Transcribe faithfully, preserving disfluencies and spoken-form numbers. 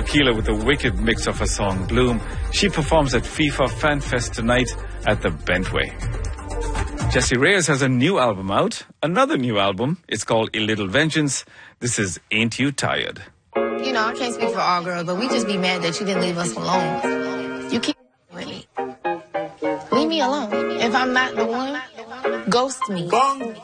Tequila with a wicked mix of her song Bloom. She performs at FIFA Fan Fest tonight at the Bentway. Jessie Reyez has a new album out. Another new album. It's called A Little Vengeance. This is Ain't You Tired? You know, I can't speak for all girls, but we just be mad that you didn't leave us alone. You keep with me. Leave me alone. If I'm not the one, ghost me.